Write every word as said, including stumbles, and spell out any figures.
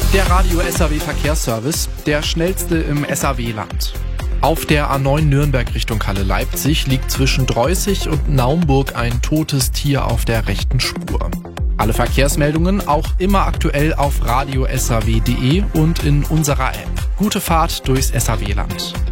Der Radio S R W Verkehrsservice, der schnellste im S R W-Land. Auf der A neun Nürnberg Richtung Halle Leipzig liegt zwischen Dreußig und Naumburg ein totes Tier auf der rechten Spur. Alle Verkehrsmeldungen auch immer aktuell auf radio s r w punkt d e und in unserer App. Gute Fahrt durchs S R W-Land.